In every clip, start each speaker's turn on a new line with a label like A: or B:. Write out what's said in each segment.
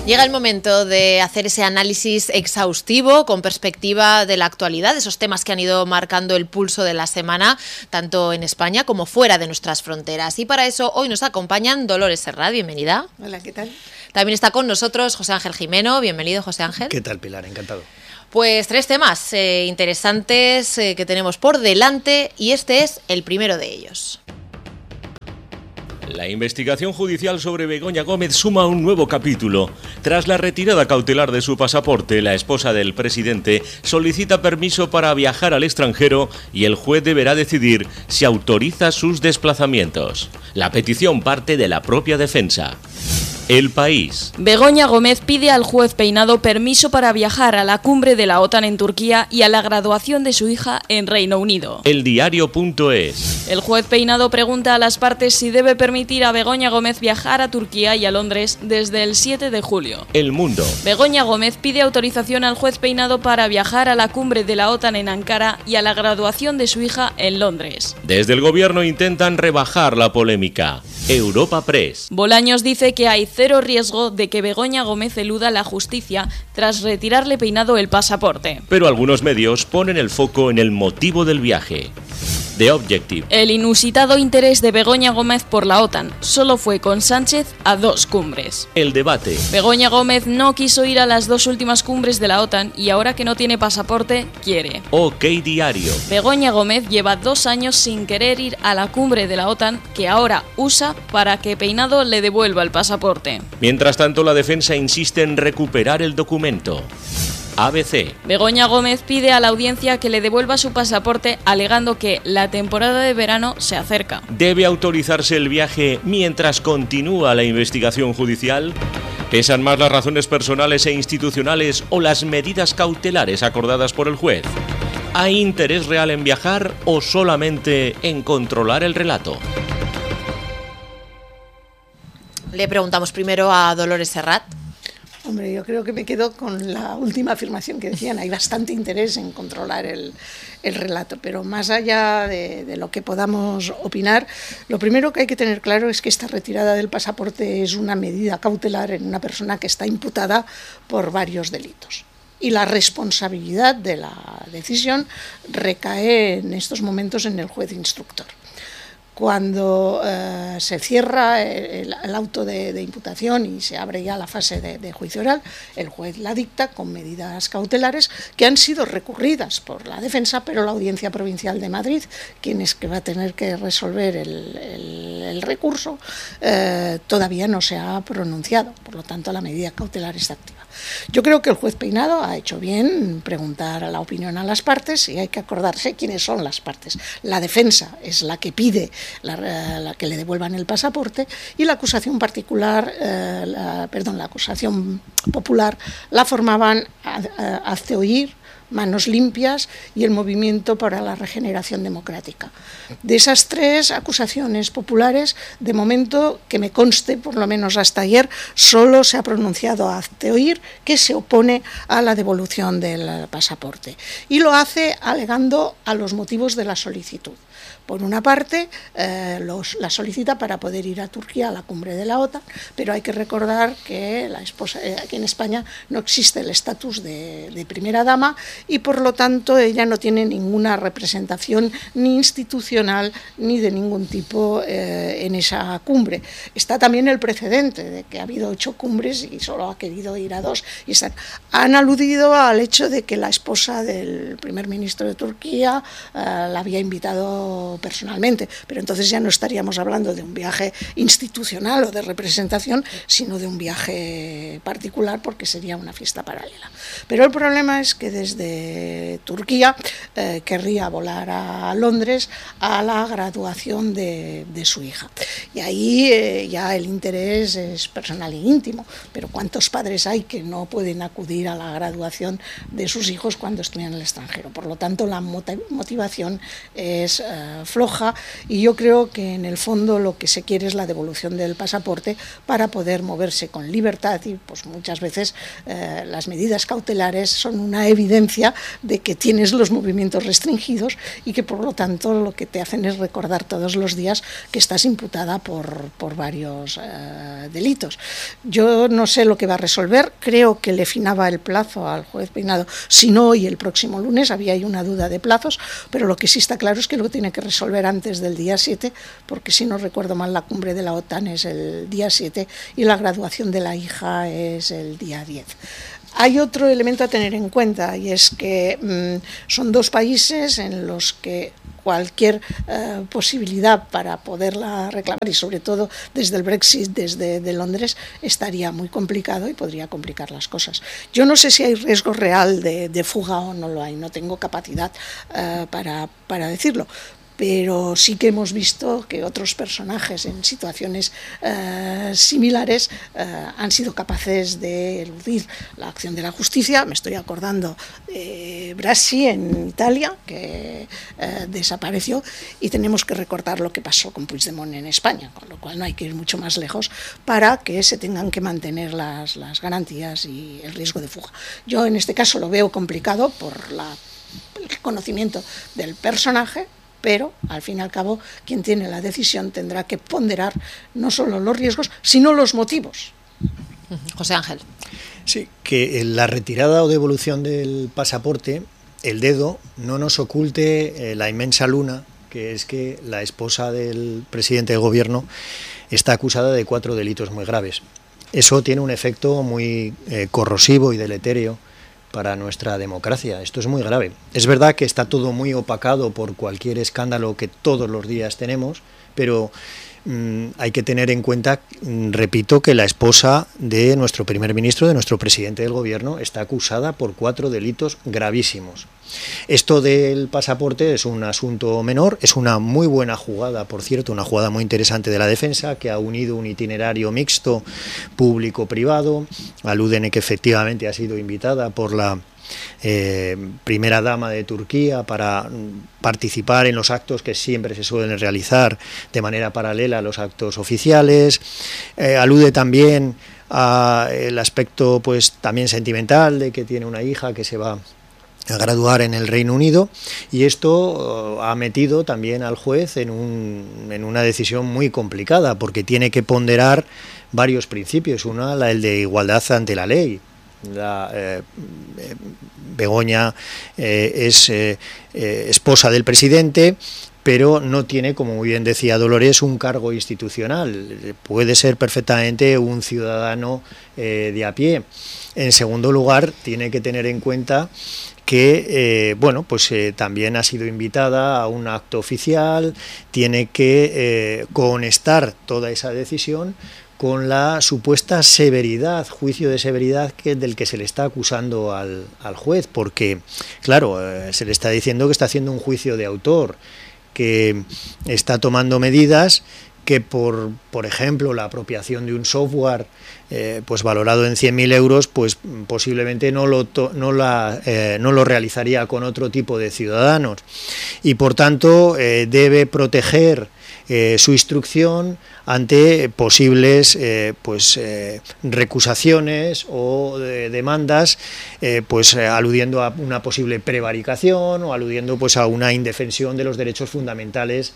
A: Llega el momento de hacer ese análisis exhaustivo con perspectiva de la actualidad, de esos temas que han ido marcando el pulso de la semana, tanto en España como fuera de nuestras fronteras. Y para eso hoy nos acompañan Dolores Serrat, bienvenida.
B: Hola, ¿qué tal?
A: También está con nosotros José Ángel Jimeno, bienvenido José Ángel.
C: ¿Qué tal, Pilar? Encantado.
A: Pues tres temas interesantes que tenemos por delante y este es el primero de ellos.
D: La investigación judicial sobre Begoña Gómez suma un nuevo capítulo. Tras la retirada cautelar de su pasaporte, la esposa del presidente solicita permiso para viajar al extranjero y el juez deberá decidir si autoriza sus desplazamientos. La petición parte de la propia defensa. El País.
E: Begoña Gómez pide al juez Peinado permiso para viajar a la cumbre de la OTAN en Turquía y a la graduación de su hija en Reino Unido.
D: Eldiario.es.
E: El juez Peinado pregunta a las partes si debe permitir a Begoña Gómez viajar a Turquía y a Londres desde el 7 de julio.
D: El Mundo.
E: Begoña Gómez pide autorización al juez Peinado para viajar a la cumbre de la OTAN en Ankara y a la graduación de su hija en Londres.
D: Desde el gobierno intentan rebajar la polémica. Europa Press.
E: Bolaños dice que hay cero riesgo de que Begoña Gómez eluda la justicia tras retirarle Peinado el pasaporte.
D: Pero algunos medios ponen el foco en el motivo del viaje. The Objective.
E: El inusitado interés de Begoña Gómez por la OTAN solo fue con Sánchez a 2 cumbres.
D: El Debate.
E: Begoña Gómez no quiso ir a las 2 últimas cumbres de la OTAN y ahora que no tiene pasaporte, quiere.
D: OK Diario.
E: Begoña Gómez lleva 2 años sin querer ir a la cumbre de la OTAN que ahora usa para que Peinado le devuelva el pasaporte.
D: Mientras tanto, la defensa insiste en recuperar el documento. ABC.
E: Begoña Gómez pide a la audiencia que le devuelva su pasaporte alegando que la temporada de verano se acerca.
D: ¿Debe autorizarse el viaje mientras continúa la investigación judicial? ¿Pesan más las razones personales e institucionales o las medidas cautelares acordadas por el juez? ¿Hay interés real en viajar o solamente en controlar el relato?
A: Le preguntamos primero a Dolores Serrat.
B: Hombre, yo creo que me quedo con la última afirmación que decían. Hay bastante interés en controlar el relato, pero más allá de lo que podamos opinar, lo primero que hay que tener claro es que esta retirada del pasaporte es una medida cautelar en una persona que está imputada por varios delitos. Y la responsabilidad de la decisión recae en estos momentos en el juez instructor. Cuando se cierra el auto de imputación y se abre ya la fase de juicio oral, el juez la dicta con medidas cautelares que han sido recurridas por la defensa, pero la Audiencia Provincial de Madrid, quien es que va a tener que resolver el recurso, todavía no se ha pronunciado. Por lo tanto, la medida cautelar está activa. Yo creo que el juez Peinado ha hecho bien preguntar la opinión a las partes y hay que acordarse quiénes son las partes. La defensa es la que pide la que le devuelvan el pasaporte y la acusación particular, la acusación popular la formaban Hazte Oír, Manos Limpias y el Movimiento para la Regeneración Democrática. De esas 3 acusaciones populares, de momento, que me conste, por lo menos hasta ayer, solo se ha pronunciado Hazte Oír, que se opone a la devolución del pasaporte. Y lo hace alegando a los motivos de la solicitud. Por una parte, la solicita para poder ir a Turquía a la cumbre de la OTAN, pero hay que recordar que la esposa, aquí en España no existe el estatus de primera dama y por lo tanto ella no tiene ninguna representación ni institucional ni de ningún tipo en esa cumbre. Está también el precedente de que ha habido 8 cumbres y solo ha querido ir a 2. Han aludido al hecho de que la esposa del primer ministro de Turquía la había invitado personalmente, pero entonces ya no estaríamos hablando de un viaje institucional o de representación, sino de un viaje particular porque sería una fiesta paralela. Pero el problema es que desde Turquía querría volar a Londres a la graduación de su hija. Y ahí ya el interés es personal e íntimo, pero ¿cuántos padres hay que no pueden acudir a la graduación de sus hijos cuando estudian en el extranjero? Por lo tanto, la motivación es floja, y yo creo que en el fondo lo que se quiere es la devolución del pasaporte para poder moverse con libertad, y pues muchas veces las medidas cautelares son una evidencia de que tienes los movimientos restringidos y que por lo tanto lo que te hacen es recordar todos los días que estás imputada por varios delitos. Yo no sé lo que va a resolver, creo que le finaba el plazo al juez Peinado, si no hoy, el próximo lunes. Había ahí una duda de plazos, pero lo que sí está claro es que lo tiene que resolver antes del día 7, porque si no recuerdo mal la cumbre de la OTAN es el día 7 y la graduación de la hija es el día 10. Hay otro elemento a tener en cuenta, y es que son dos países en los que cualquier posibilidad para poderla reclamar, y sobre todo desde el Brexit, desde de Londres, estaría muy complicado y podría complicar las cosas. Yo no sé si hay riesgo real de fuga o no lo hay, no tengo capacidad para decirlo, pero sí que hemos visto que otros personajes en situaciones similares han sido capaces de eludir la acción de la justicia. Me estoy acordando de Brassi en Italia, que desapareció, y tenemos que recordar lo que pasó con Puigdemont en España, con lo cual no hay que ir mucho más lejos para que se tengan que mantener las garantías y el riesgo de fuga. Yo en este caso lo veo complicado por el reconocimiento del personaje, pero al fin y al cabo quien tiene la decisión tendrá que ponderar no solo los riesgos, sino los motivos.
A: José Ángel.
C: Sí, que la retirada o devolución del pasaporte, el dedo, no nos oculte la inmensa luna, que es que la esposa del presidente del gobierno está acusada de 4 delitos muy graves. Eso tiene un efecto muy corrosivo y deletérea para nuestra democracia. Esto es muy grave. Es verdad que está todo muy opacado por cualquier escándalo que todos los días tenemos, pero hay que tener en cuenta, repito, que la esposa de nuestro primer ministro, de nuestro presidente del gobierno, está acusada por 4 delitos gravísimos. Esto del pasaporte es un asunto menor, es una muy buena jugada, por cierto, una jugada muy interesante de la defensa, que ha unido un itinerario mixto público-privado. Aluden que efectivamente ha sido invitada por la primera dama de Turquía para participar en los actos que siempre se suelen realizar de manera paralela a los actos oficiales. Alude también al aspecto pues también sentimental de que tiene una hija que se va a graduar en el Reino Unido, y esto ha metido también al juez en una decisión muy complicada, porque tiene que ponderar varios principios. Una, el de igualdad ante la ley. Begoña es esposa del presidente, pero no tiene, como muy bien decía Dolores, un cargo institucional. Puede ser perfectamente un ciudadano de a pie. En segundo lugar, tiene que tener en cuenta que también ha sido invitada a un acto oficial, tiene que conectar toda esa decisión con la supuesta severidad, juicio de severidad del que se le está acusando al juez, porque, claro, se le está diciendo que está haciendo un juicio de autor, que está tomando medidas que por ejemplo, la apropiación de un software pues valorado en 100.000 euros, pues posiblemente no lo realizaría con otro tipo de ciudadanos, y por tanto debe proteger su instrucción ante posibles recusaciones o demandas, aludiendo a una posible prevaricación o aludiendo pues a una indefensión de los derechos fundamentales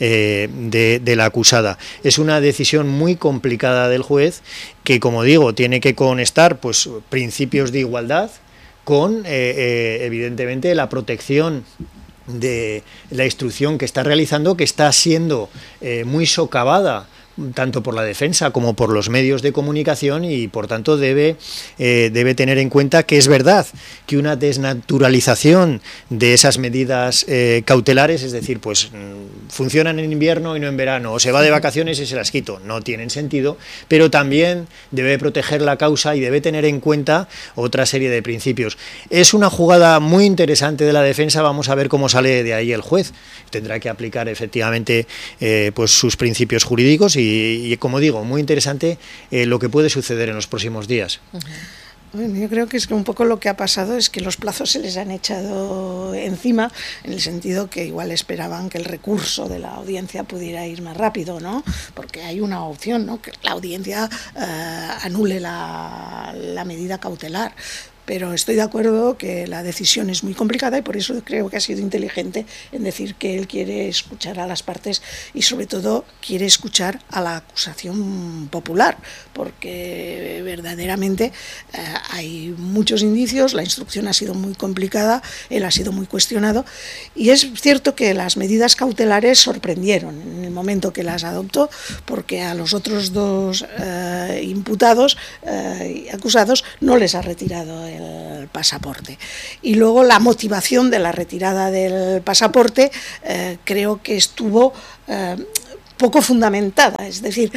C: de la acusada. Es una decisión muy complicada del juez que, como digo, tiene que conectar pues principios de igualdad con evidentemente la protección de la instrucción que está realizando, que está siendo muy socavada tanto por la defensa como por los medios de comunicación, y por tanto debe tener en cuenta que es verdad que una desnaturalización de esas medidas cautelares, es decir, pues funcionan en invierno y no en verano, o se va de vacaciones y se las quito, no tienen sentido, pero también debe proteger la causa y debe tener en cuenta otra serie de principios. Es una jugada muy interesante de la defensa, vamos a ver cómo sale de ahí el juez. Tendrá que aplicar efectivamente pues sus principios jurídicos y como digo, muy interesante lo que puede suceder en los próximos días.
B: Bueno, yo creo que es que un poco lo que ha pasado es que los plazos se les han echado encima, en el sentido que igual esperaban que el recurso de la audiencia pudiera ir más rápido, ¿no? Porque hay una opción, ¿no? Que la audiencia anule la medida cautelar. Pero estoy de acuerdo que la decisión es muy complicada y por eso creo que ha sido inteligente en decir que él quiere escuchar a las partes y sobre todo quiere escuchar a la acusación popular, porque verdaderamente hay muchos indicios, la instrucción ha sido muy complicada, él ha sido muy cuestionado y es cierto que las medidas cautelares sorprendieron en el momento que las adoptó, porque a los otros dos imputados y acusados no les ha retirado el pasaporte. Y luego la motivación de la retirada del pasaporte creo que estuvo poco fundamentada, es decir,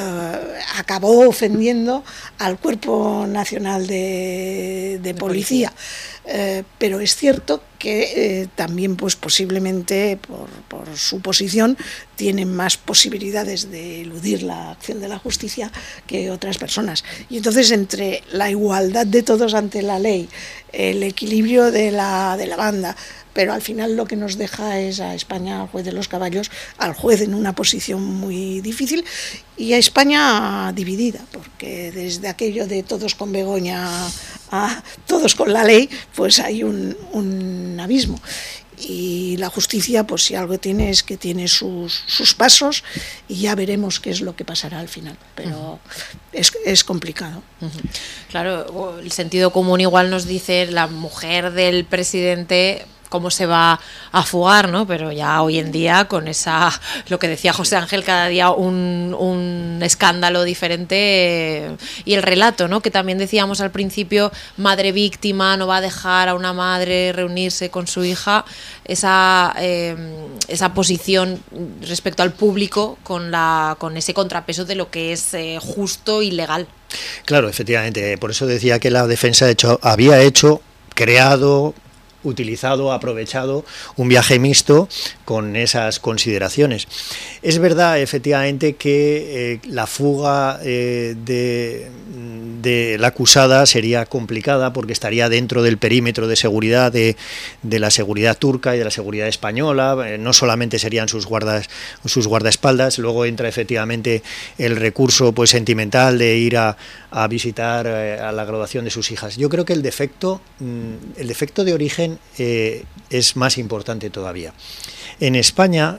B: acabó ofendiendo al Cuerpo Nacional de Policía. Pero es cierto que también pues posiblemente por su posición tienen más posibilidades de eludir la acción de la justicia que otras personas. Y entonces entre la igualdad de todos ante la ley, el equilibrio de la banda, pero al final lo que nos deja es a España, al juez de los caballos, al juez en una posición muy difícil y a España dividida, porque desde aquello de todos con Begoña a todos con la ley, pues hay un abismo. Y la justicia, pues si algo tiene es que tiene sus pasos y ya veremos qué es lo que pasará al final, pero es complicado.
A: Claro, el sentido común igual nos dice la mujer del presidente cómo se va a fugar, ¿no? Pero ya hoy en día con lo que decía José Ángel, cada día un escándalo diferente y el relato, ¿no? Que también decíamos al principio, madre víctima, no va a dejar a una madre reunirse con su hija, esa posición respecto al público con ese contrapeso de lo que es justo y legal.
C: Claro, efectivamente, por eso decía que la defensa había creado, utilizado, aprovechado un viaje mixto con esas consideraciones. Es verdad, efectivamente, que la fuga de la acusada sería complicada porque estaría dentro del perímetro de seguridad de la seguridad turca y de la seguridad española. No solamente serían sus guardaespaldas, luego entra efectivamente el recurso pues sentimental de ir a visitar a la graduación de sus hijas. Yo creo que el defecto de origen es más importante todavía. En España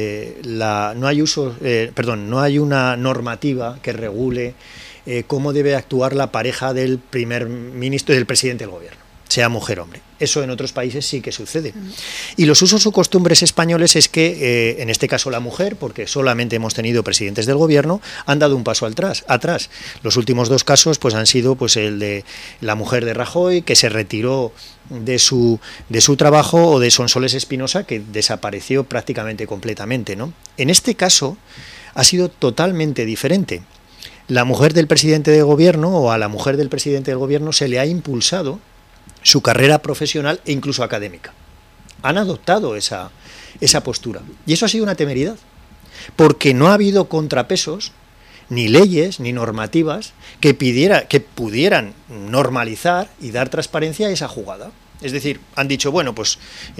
C: no hay una normativa que regule cómo debe actuar la pareja del primer ministro y del presidente del gobierno, sea mujer o hombre. Eso en otros países sí que sucede. Y los usos o costumbres españoles es que, en este caso la mujer, porque solamente hemos tenido presidentes del gobierno, han dado un paso atrás. Los últimos dos casos pues han sido pues el de la mujer de Rajoy, que se retiró de su trabajo, o de Sonsoles Espinosa, que desapareció prácticamente completamente, ¿no? En este caso ha sido totalmente diferente. La mujer del presidente del gobierno, o a la mujer del presidente del gobierno, se le ha impulsado su carrera profesional e incluso académica. Han adoptado esa postura. Y eso ha sido una temeridad, porque no ha habido contrapesos, ni leyes, ni normativas que pudieran normalizar y dar transparencia a esa jugada. Es decir, han dicho, bueno, pues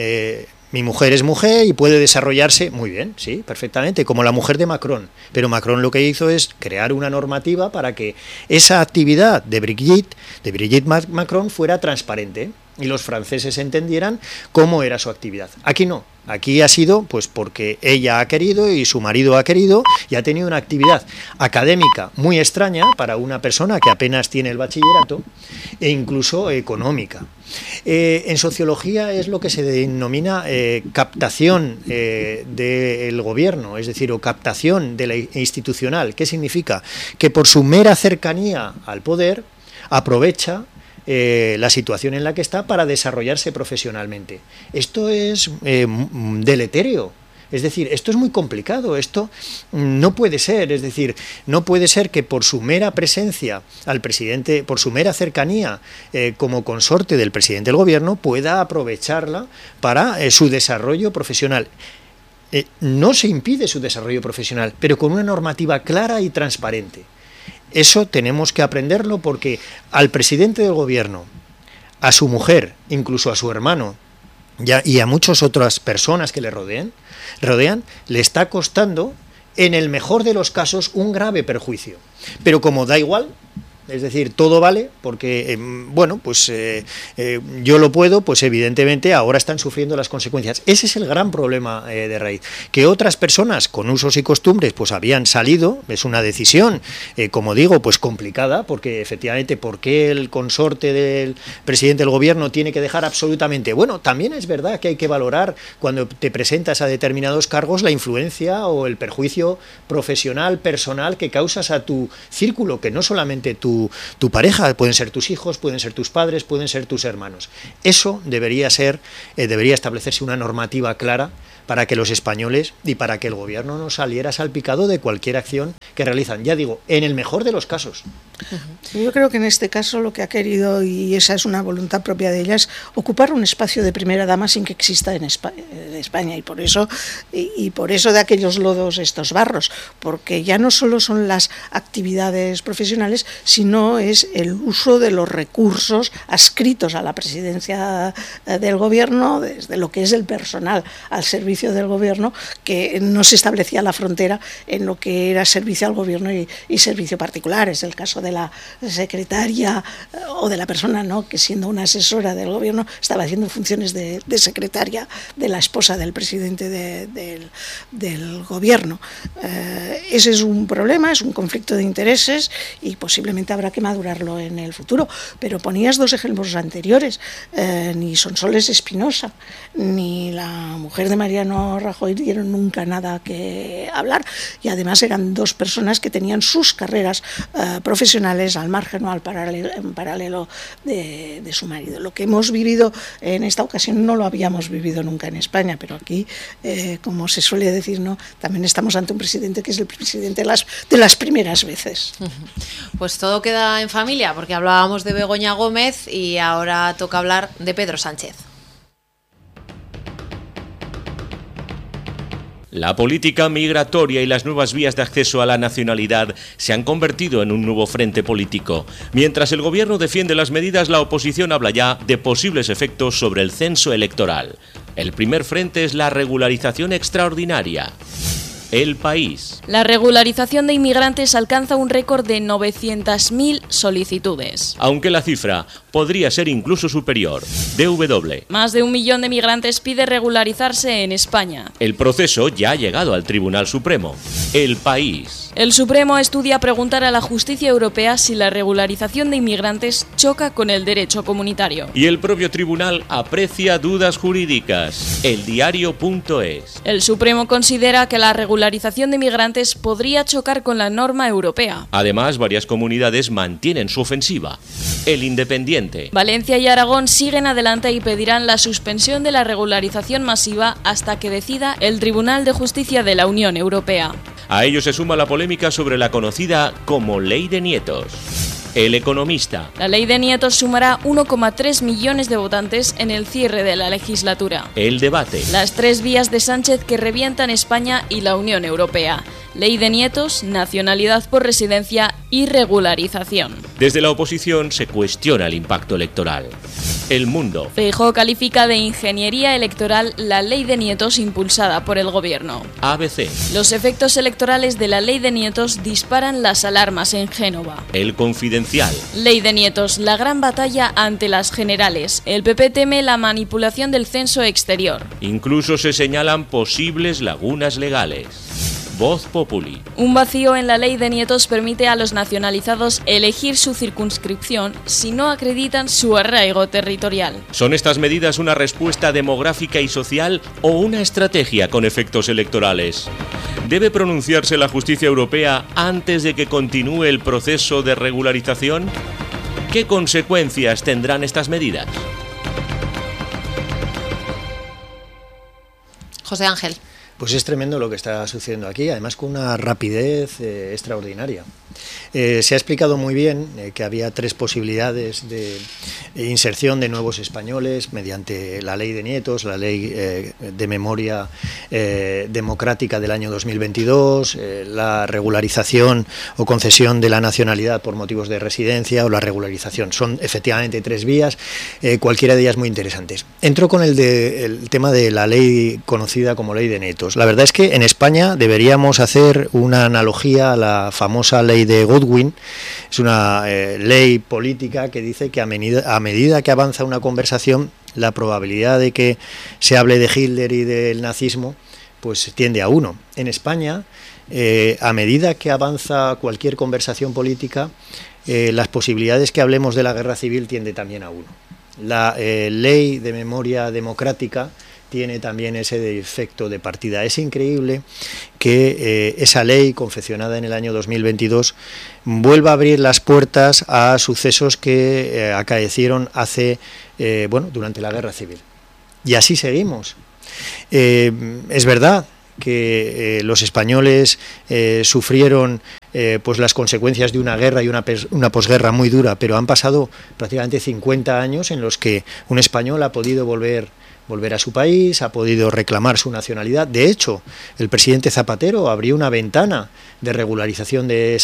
C: mi mujer es mujer y puede desarrollarse muy bien, sí, perfectamente, como la mujer de Macron. Pero Macron lo que hizo es crear una normativa para que esa actividad de Brigitte Macron fuera transparente y los franceses entendieran cómo era su actividad. Aquí no. Aquí ha sido pues porque ella ha querido y su marido ha querido y ha tenido una actividad académica muy extraña para una persona que apenas tiene el bachillerato e incluso económica. En sociología es lo que se denomina captación del gobierno, es decir, o captación de la institucional. ¿Qué significa? Que por su mera cercanía al poder aprovecha la situación en la que está para desarrollarse profesionalmente. Esto es deletérea. Es decir, esto es muy complicado, esto no puede ser, es decir, no puede ser que por su mera presencia al presidente, por su mera cercanía como consorte del presidente del gobierno, pueda aprovecharla para su desarrollo profesional. No se impide su desarrollo profesional, pero con una normativa clara y transparente. Eso tenemos que aprenderlo porque al presidente del gobierno, a su mujer, incluso a su hermano y a muchas otras personas que le rodean, le está costando, en el mejor de los casos, un grave perjuicio. Pero como da igual, es decir, todo vale, porque, yo lo puedo, pues evidentemente ahora están sufriendo las consecuencias. Ese es el gran problema de raíz. Que otras personas con usos y costumbres pues habían salido, es una decisión, como digo, pues complicada, porque efectivamente, ¿por qué el consorte del presidente del gobierno tiene que dejar absolutamente? Bueno, también es verdad que hay que valorar cuando te presentas a determinados cargos la influencia o el perjuicio profesional, personal que causas a tu círculo, que no solamente tu pareja, pueden ser tus hijos, pueden ser tus padres, pueden ser tus hermanos. Eso debería establecerse una normativa clara para que los españoles y para que el gobierno no saliera salpicado de cualquier acción que realizan. Ya digo, en el mejor de los casos.
B: Yo creo que en este caso lo que ha querido, y esa es una voluntad propia de ella, es ocupar un espacio de primera dama sin que exista en España, y por eso de aquellos lodos estos barros, porque ya no solo son las actividades profesionales, sino es el uso de los recursos adscritos a la presidencia del gobierno, desde lo que es el personal al servicio del gobierno, que no se establecía la frontera en lo que era servicio al gobierno y servicio particular. Es el caso de la secretaria o de la persona, ¿no?, que siendo una asesora del gobierno estaba haciendo funciones de secretaria de la esposa del presidente del gobierno. Ese es un problema, es un conflicto de intereses y posiblemente habrá que madurarlo en el futuro. Pero ponías dos ejemplos anteriores, ni Sonsoles Espinosa ni la mujer de Mariano Rajoy dieron nunca nada que hablar, y además eran dos personas que tenían sus carreras profesionales al margen o en paralelo de su marido. Lo que hemos vivido en esta ocasión no lo habíamos vivido nunca en España, pero aquí, como se suele decir, ¿no?, también estamos ante un presidente que es el presidente de las primeras veces.
A: Pues todo queda en familia, porque hablábamos de Begoña Gómez y ahora toca hablar de Pedro Sánchez.
D: La política migratoria y las nuevas vías de acceso a la nacionalidad se han convertido en un nuevo frente político. Mientras el gobierno defiende las medidas, la oposición habla ya de posibles efectos sobre el censo electoral. El primer frente es la regularización extraordinaria. El País.
E: La regularización de inmigrantes alcanza un récord de 900.000 solicitudes.
D: Aunque la cifra podría ser incluso superior. DW.
E: Más de 1 millón de migrantes pide regularizarse en España.
D: El proceso ya ha llegado al Tribunal Supremo. El País.
E: El Supremo estudia preguntar a la justicia europea si la regularización de inmigrantes choca con el derecho comunitario.
D: Y el propio tribunal aprecia dudas jurídicas. Eldiario.es.
E: El Supremo considera que la regularización de inmigrantes podría chocar con la norma europea.
D: Además, varias comunidades mantienen su ofensiva. El Independiente.
E: Valencia y Aragón siguen adelante y pedirán la suspensión de la regularización masiva hasta que decida el Tribunal de Justicia de la Unión Europea.
D: A ello se suma la polémica sobre la conocida como Ley de Nietos. El Economista.
E: La Ley de Nietos sumará 1,3 millones de votantes en el cierre de la legislatura.
D: El Debate.
E: Las tres vías de Sánchez que revientan España y la Unión Europea. Ley de Nietos, nacionalidad por residencia y regularización.
D: Desde la oposición se cuestiona el impacto electoral. El Mundo.
E: Feijóo califica de ingeniería electoral la Ley de Nietos impulsada por el gobierno.
D: ABC.
E: Los efectos electorales de la Ley de Nietos disparan las alarmas en Génova.
D: El Confidencial.
E: Ley de Nietos, la gran batalla ante las generales. El PP teme la manipulación del censo exterior.
D: Incluso se señalan posibles lagunas legales. Voz Populi.
E: Un vacío en la Ley de Nietos permite a los nacionalizados elegir su circunscripción si no acreditan su arraigo territorial.
D: ¿Son estas medidas una respuesta demográfica y social o una estrategia con efectos electorales? ¿Debe pronunciarse la justicia europea antes de que continúe el proceso de regularización? ¿Qué consecuencias tendrán estas medidas?
A: José Ángel.
C: Pues es tremendo lo que está sucediendo aquí, además con una rapidez extraordinaria. Se ha explicado muy bien que había 3 posibilidades de inserción de nuevos españoles mediante la ley de Nietos, la ley de memoria democrática del año 2022, la regularización o concesión de la nacionalidad por motivos de residencia o la regularización. Son efectivamente 3 vías, cualquiera de ellas muy interesantes. Entro con el tema de la ley conocida como ley de Nietos. La verdad es que en España deberíamos hacer una analogía a la famosa ley de Godwin. Es una ley política que dice que a medida que avanza una conversación, la probabilidad de que se hable de Hitler y del nazismo pues tiende a 1. En España, a medida que avanza cualquier conversación política, las posibilidades que hablemos de la guerra civil tiende también a 1. La ley de memoria democrática tiene también ese defecto de partida. Es increíble que esa ley, confeccionada en el año 2022, vuelva a abrir las puertas a sucesos que acaecieron durante la Guerra Civil. Y así seguimos. Es verdad que los españoles sufrieron pues las consecuencias de una guerra y una posguerra muy dura, pero han pasado prácticamente 50 años en los que un español ha podido volver a su país, ha podido reclamar su nacionalidad. De hecho, el presidente Zapatero abrió una ventana de regularización de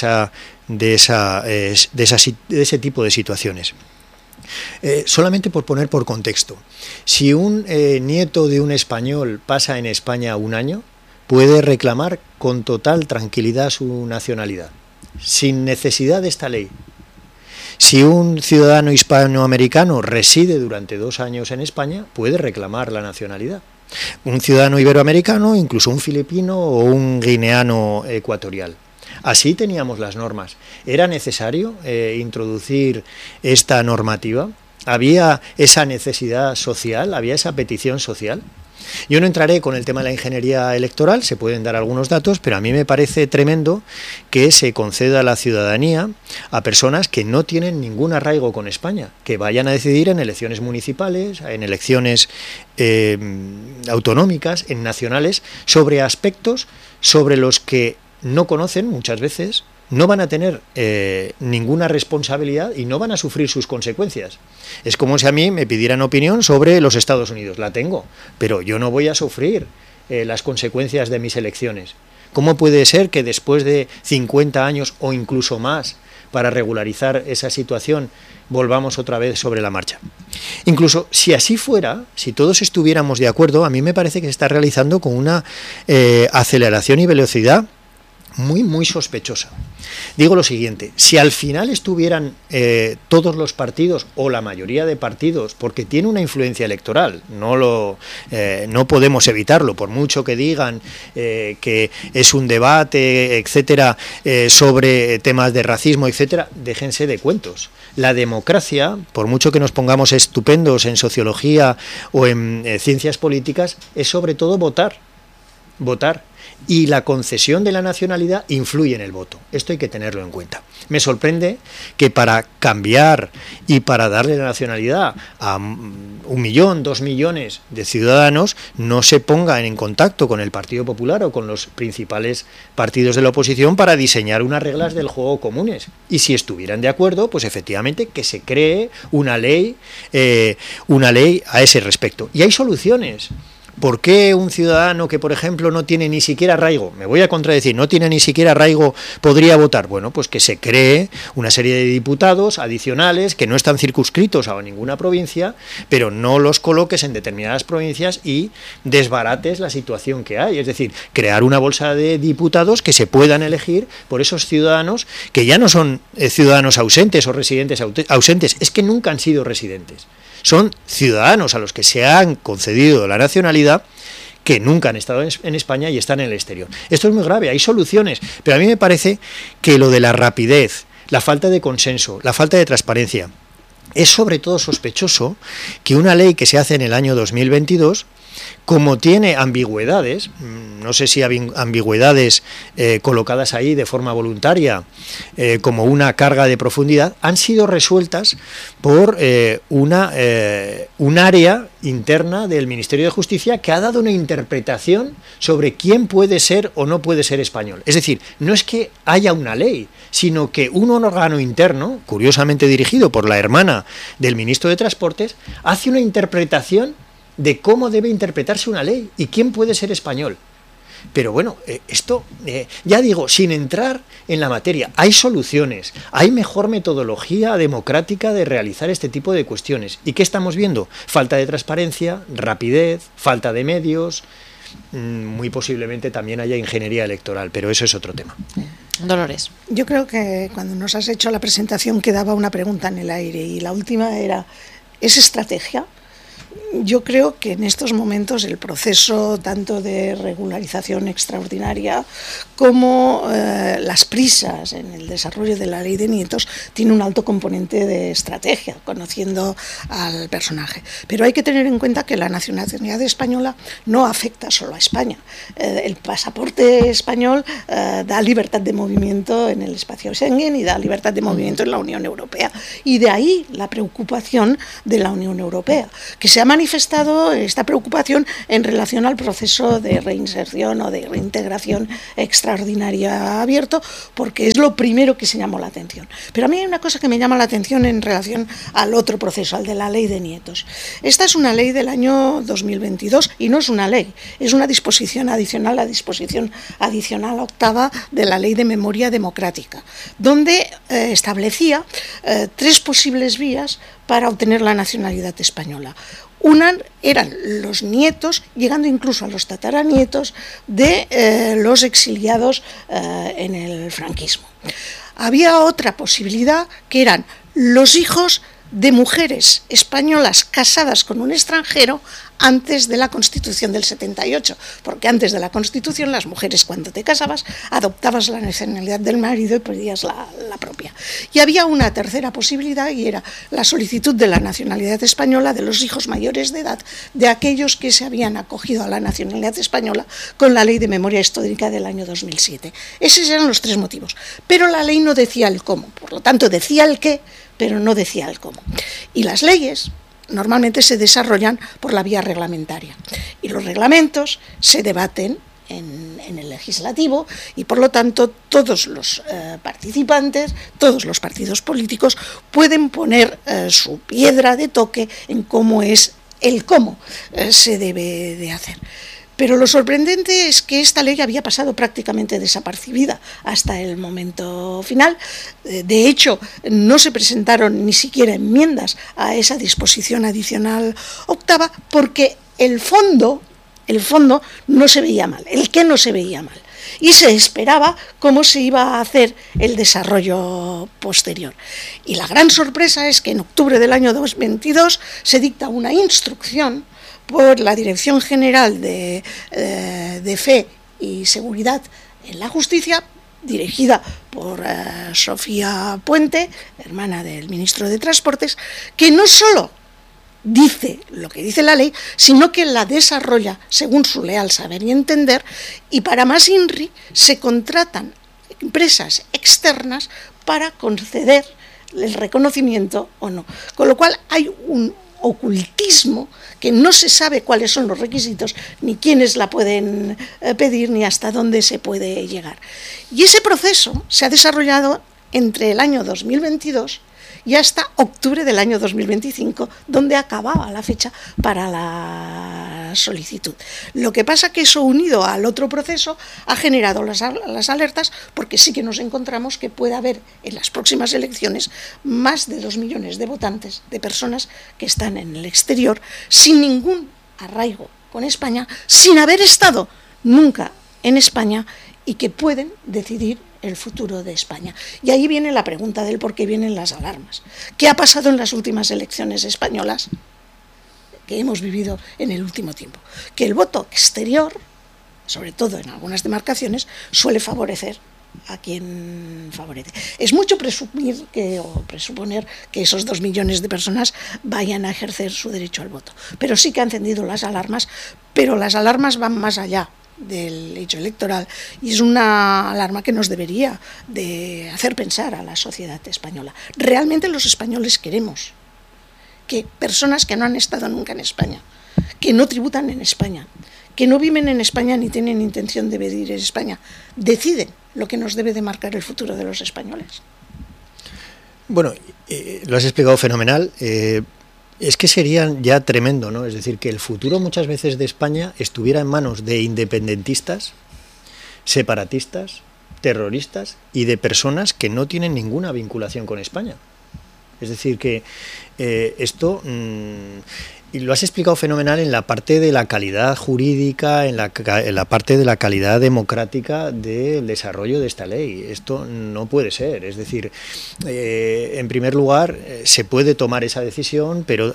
C: ese tipo de situaciones. Solamente por poner por contexto, si un nieto de un español pasa en España 1 año, puede reclamar con total tranquilidad su nacionalidad, sin necesidad de esta ley. Si un ciudadano hispanoamericano reside durante 2 años en España, puede reclamar la nacionalidad. Un ciudadano iberoamericano, incluso un filipino o un guineano ecuatorial. Así teníamos las normas. ¿Era necesario introducir esta normativa? ¿Había esa necesidad social? ¿Había esa petición social? Yo no entraré con el tema de la ingeniería electoral, se pueden dar algunos datos, pero a mí me parece tremendo que se conceda la ciudadanía a personas que no tienen ningún arraigo con España, que vayan a decidir en elecciones municipales, en elecciones autonómicas, en nacionales, sobre aspectos sobre los que no conocen muchas veces, no van a tener ninguna responsabilidad y no van a sufrir sus consecuencias. Es como si a mí me pidieran opinión sobre los Estados Unidos. La tengo, pero yo no voy a sufrir las consecuencias de mis elecciones. ¿Cómo puede ser que después de 50 años o incluso más para regularizar esa situación volvamos otra vez sobre la marcha? Incluso si así fuera, si todos estuviéramos de acuerdo, a mí me parece que se está realizando con una aceleración y velocidad muy, muy sospechosa. Digo lo siguiente, si al final estuvieran todos los partidos o la mayoría de partidos, porque tiene una influencia electoral, no podemos evitarlo, por mucho que digan que es un debate, etcétera, sobre temas de racismo, etcétera, déjense de cuentos. La democracia, por mucho que nos pongamos estupendos en sociología o en ciencias políticas, es sobre todo votar. Y la concesión de la nacionalidad influye en el voto. Esto hay que tenerlo en cuenta. Me sorprende que para cambiar y para darle la nacionalidad a 1 millón, 2 millones de ciudadanos no se pongan en contacto con el Partido Popular o con los principales partidos de la oposición para diseñar unas reglas del juego comunes. Y si estuvieran de acuerdo, pues efectivamente que se cree una ley a ese respecto. Y hay soluciones. ¿Por qué un ciudadano que, por ejemplo, no tiene ni siquiera arraigo, me voy a contradecir, no tiene ni siquiera arraigo, podría votar? Bueno, pues que se cree una serie de diputados adicionales que no están circunscritos a ninguna provincia, pero no los coloques en determinadas provincias y desbarates la situación que hay. Es decir, crear una bolsa de diputados que se puedan elegir por esos ciudadanos que ya no son ciudadanos ausentes o residentes ausentes, es que nunca han sido residentes. Son ciudadanos a los que se han concedido la nacionalidad que nunca han estado en España y están en el exterior. Esto es muy grave, hay soluciones, pero a mí me parece que lo de la rapidez, la falta de consenso, la falta de transparencia, es sobre todo sospechoso que una ley que se hace en el año 2022 como tiene ambigüedades, no sé si ambigüedades colocadas ahí de forma voluntaria, como una carga de profundidad, han sido resueltas por un área interna del Ministerio de Justicia que ha dado una interpretación sobre quién puede ser o no puede ser español. Es decir, no es que haya una ley, sino que un órgano interno, curiosamente dirigido por la hermana del ministro de Transportes, hace una interpretación de cómo debe interpretarse una ley y quién puede ser español. Pero bueno, esto, ya digo, sin entrar en la materia, hay soluciones, hay mejor metodología democrática de realizar este tipo de cuestiones. ¿Y qué estamos viendo? Falta de transparencia, rapidez, falta de medios, muy posiblemente también haya ingeniería electoral, pero eso es otro tema.
A: Dolores.
B: Yo creo que cuando nos has hecho la presentación quedaba una pregunta en el aire y la última era, ¿es estrategia? Yo creo que en estos momentos el proceso tanto de regularización extraordinaria como las prisas en el desarrollo de la ley de nietos tiene un alto componente de estrategia, conociendo al personaje. Pero hay que tener en cuenta que la nacionalidad española no afecta solo a España. El pasaporte español da libertad de movimiento en el espacio Schengen y da libertad de movimiento en la Unión Europea. Y de ahí la preocupación de la Unión Europea, que se ha manifestado esta preocupación en relación al proceso de reinserción o de reintegración extraordinaria abierto, porque es lo primero que se llamó la atención. Pero a mí hay una cosa que me llama la atención en relación al otro proceso, al de la ley de nietos. Esta es una ley del año 2022 y no es una ley, es una disposición adicional, la disposición adicional octava de la Ley de Memoria Democrática, donde establecía 3 posibles vías para obtener la nacionalidad española. Una eran los nietos, llegando incluso a los tataranietos de los exiliados en el franquismo. Había otra posibilidad que eran los hijos de mujeres españolas casadas con un extranjero antes de la Constitución del 78, porque antes de la Constitución las mujeres cuando te casabas adoptabas la nacionalidad del marido y pedías la propia. Y había una tercera posibilidad y era la solicitud de la nacionalidad española de los hijos mayores de edad de aquellos que se habían acogido a la nacionalidad española con la Ley de Memoria Histórica del año 2007. Esos eran los 3 motivos, pero la ley no decía el cómo, por lo tanto decía el qué, pero no decía el cómo. Y las leyes normalmente se desarrollan por la vía reglamentaria y los reglamentos se debaten en el legislativo y por lo tanto todos los participantes, todos los partidos políticos pueden poner su piedra de toque en cómo es el cómo se debe de hacer. Pero lo sorprendente es que esta ley había pasado prácticamente desapercibida hasta el momento final. De hecho, no se presentaron ni siquiera enmiendas a esa disposición adicional octava porque el fondo no se veía mal, el qué no se veía mal. Y se esperaba cómo se iba a hacer el desarrollo posterior. Y la gran sorpresa es que en octubre del año 2022 se dicta una instrucción por la Dirección General de Fe y Seguridad en la Justicia, dirigida por Sofía Puente, hermana del ministro de Transportes, que no solo dice lo que dice la ley, sino que la desarrolla según su leal saber y entender, y para más INRI se contratan empresas externas para conceder el reconocimiento o no. Con lo cual hay un ocultismo que no se sabe cuáles son los requisitos, ni quiénes la pueden pedir, ni hasta dónde se puede llegar. Y ese proceso se ha desarrollado entre el año 2022 y hasta octubre del año 2025, donde acababa la fecha para la solicitud. Lo que pasa que eso, unido al otro proceso, ha generado las alertas, porque sí que nos encontramos que puede haber en las próximas elecciones más de 2 millones de votantes, de personas que están en el exterior, sin ningún arraigo con España, sin haber estado nunca en España y que pueden decidir el futuro de España. Y ahí viene la pregunta del por qué vienen las alarmas. ¿Qué ha pasado en las últimas elecciones españolas que hemos vivido en el último tiempo? Que el voto exterior, sobre todo en algunas demarcaciones, suele favorecer a quien favorece. Es mucho presuponer que esos 2 millones de personas vayan a ejercer su derecho al voto. Pero sí que ha encendido las alarmas, pero las alarmas van más allá del hecho electoral y es una alarma que nos debería de hacer pensar a la sociedad española. Realmente los españoles queremos que personas que no han estado nunca en España, que no tributan en España, que no viven en España ni tienen intención de vivir en España, deciden lo que nos debe de marcar el futuro de los españoles.
C: Bueno, lo has explicado fenomenal. Es que sería ya tremendo, ¿no? Es decir, que el futuro muchas veces de España estuviera en manos de independentistas, separatistas, terroristas y de personas que no tienen ninguna vinculación con España. Es decir, que esto... Y lo has explicado fenomenal en la parte de la calidad jurídica, en la parte de la calidad democrática del desarrollo de esta ley. Esto no puede ser. Es decir, en primer lugar, se puede tomar esa decisión, pero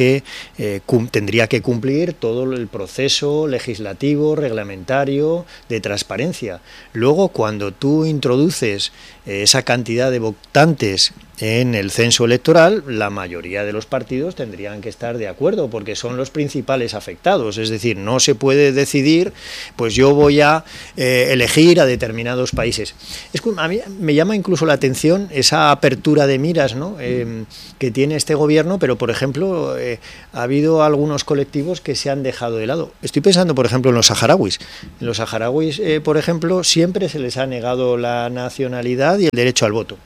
C: tendría que cumplir todo el proceso legislativo, reglamentario, de transparencia. Luego, cuando tú introduces esa cantidad de votantes en el censo electoral, la mayoría de los partidos tendrían que estar de acuerdo, porque son los principales afectados. Es decir, no se puede decidir, pues yo voy a elegir a determinados países. A mí me llama incluso la atención esa apertura de miras, ¿no? Que tiene este gobierno, pero por ejemplo ha habido algunos colectivos que se han dejado de lado. Estoy pensando, por ejemplo, en los saharauis. En los saharauis, por ejemplo, siempre se les ha negado la nacionalidad y el derecho al voto.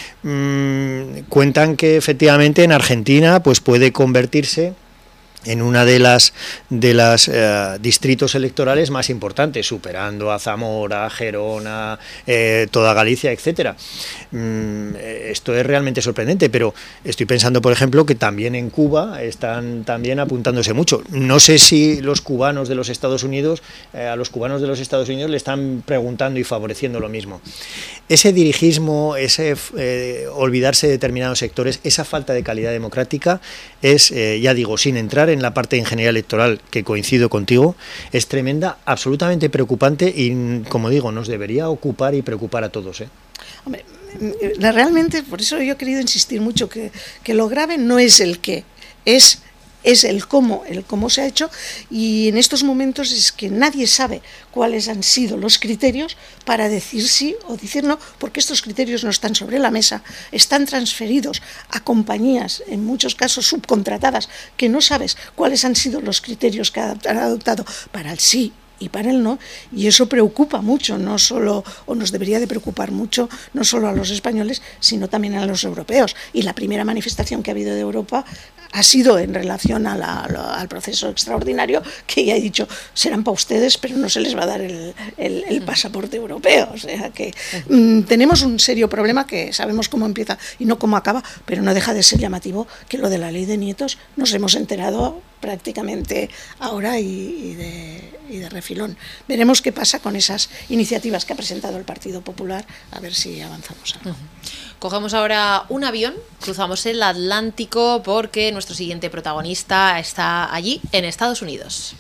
C: Cuentan que efectivamente en Argentina pues puede convertirse en una de las distritos electorales más importantes, superando a Zamora, Gerona, toda Galicia, etcétera. Esto es realmente sorprendente, pero estoy pensando, por ejemplo, que también en Cuba están también apuntándose mucho. No sé si los cubanos de los Estados Unidos, a los cubanos de los Estados Unidos le están preguntando y favoreciendo lo mismo. Ese dirigismo, ese olvidarse de determinados sectores, esa falta de calidad democrática es, ya digo, sin entrar en la parte de ingeniería electoral, que coincido contigo, es tremenda, absolutamente preocupante y, como digo, nos debería ocupar y preocupar a todos.
B: Hombre, realmente, por eso yo he querido insistir mucho que lo grave no es el qué, es el cómo se ha hecho, y en estos momentos es que nadie sabe cuáles han sido los criterios para decir sí o decir no, porque estos criterios no están sobre la mesa, están transferidos a compañías, en muchos casos subcontratadas, que no sabes cuáles han sido los criterios que han adoptado para el sí y para el no, y eso preocupa mucho, no solo, o nos debería de preocupar mucho, no solo a los españoles, sino también a los europeos. Y la primera manifestación que ha habido de Europa ha sido en relación al proceso extraordinario, que ya he dicho, serán para ustedes, pero no se les va a dar el pasaporte europeo. O sea que tenemos un serio problema que sabemos cómo empieza y no cómo acaba, pero no deja de ser llamativo que lo de la ley de nietos nos hemos enterado prácticamente ahora y de refilón. Veremos qué pasa con esas iniciativas que ha presentado el Partido Popular, a ver si avanzamos algo.
A: Cogemos ahora un avión, cruzamos el Atlántico porque nuestro siguiente protagonista está allí, en Estados Unidos.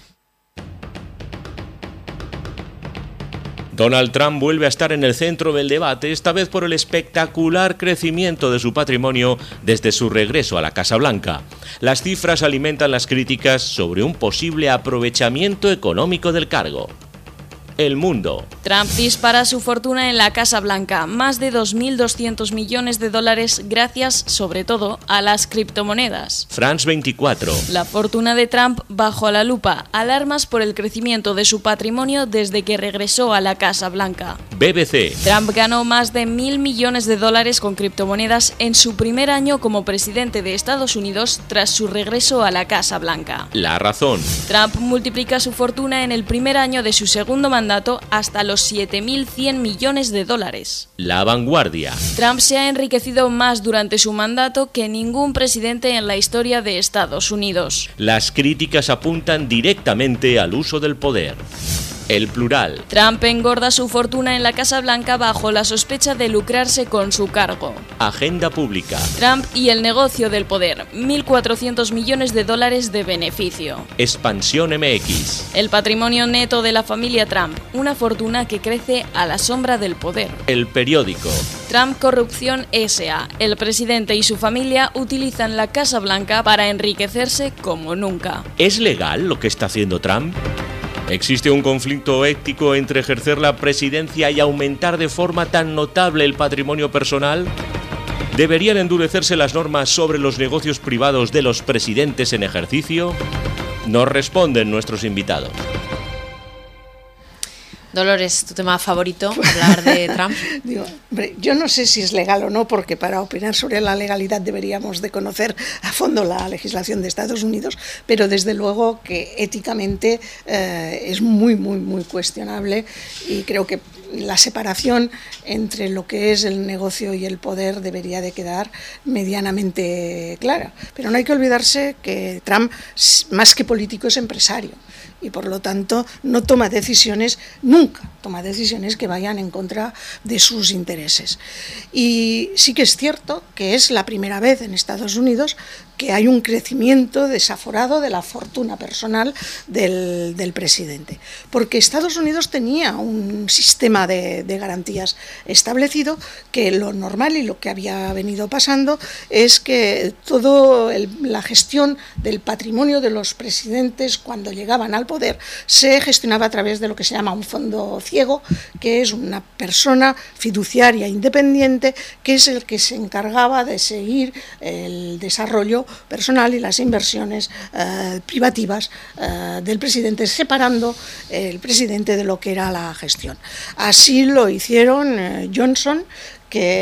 D: Donald Trump vuelve a estar en el centro del debate, esta vez por el espectacular crecimiento de su patrimonio desde su regreso a la Casa Blanca. Las cifras alimentan las críticas sobre un posible aprovechamiento económico del cargo. El Mundo.
E: Trump dispara su fortuna en la Casa Blanca, más de 2.200 millones de dólares gracias, sobre todo, a las criptomonedas.
D: France 24.
E: La fortuna de Trump bajo a la lupa, alarmas por el crecimiento de su patrimonio desde que regresó a la Casa Blanca.
D: BBC.
E: Trump ganó más de 1.000 millones de dólares con criptomonedas en su primer año como presidente de Estados Unidos tras su regreso a la Casa Blanca.
D: La Razón.
E: Trump multiplica su fortuna en el primer año de su segundo mandato hasta los 7.100 millones de dólares.
D: La Vanguardia.
E: Trump se ha enriquecido más durante su mandato que ningún presidente en la historia de Estados Unidos.
D: Las críticas apuntan directamente al uso del poder. El Plural.
E: Trump engorda su fortuna en la Casa Blanca bajo la sospecha de lucrarse con su cargo.
D: Agenda Pública.
E: Trump y el negocio del poder, 1.400 millones de dólares de beneficio.
D: Expansión MX.
E: El patrimonio neto de la familia Trump, una fortuna que crece a la sombra del poder.
D: El Periódico.
E: Trump Corrupción S.A. El presidente y su familia utilizan la Casa Blanca para enriquecerse como nunca.
D: ¿Es legal lo que está haciendo Trump? ¿Existe un conflicto ético entre ejercer la presidencia y aumentar de forma tan notable el patrimonio personal? ¿Deberían endurecerse las normas sobre los negocios privados de los presidentes en ejercicio? Nos responden nuestros invitados.
A: Dolores, ¿tu tema favorito, hablar de Trump?
B: Digo, hombre, yo no sé si es legal o no, porque para opinar sobre la legalidad deberíamos de conocer a fondo la legislación de Estados Unidos, pero desde luego que éticamente es muy cuestionable, y creo que la separación entre lo que es el negocio y el poder debería de quedar medianamente clara. Pero no hay que olvidarse que Trump, más que político, es empresario, y por lo tanto no toma decisiones, nunca toma decisiones que vayan en contra de sus intereses. Y sí que es cierto que es la primera vez en Estados Unidos que hay un crecimiento desaforado de la fortuna personal del presidente, porque Estados Unidos tenía un sistema de garantías establecido, que lo normal y lo que había venido pasando es que toda la gestión del patrimonio de los presidentes cuando llegaban al poder se gestionaba a través de lo que se llama un fondo ciego, que es una persona fiduciaria independiente que es el que se encargaba de seguir el desarrollo personal y las inversiones privativas del presidente, separando el presidente de lo que era la gestión. Así lo hicieron Johnson, que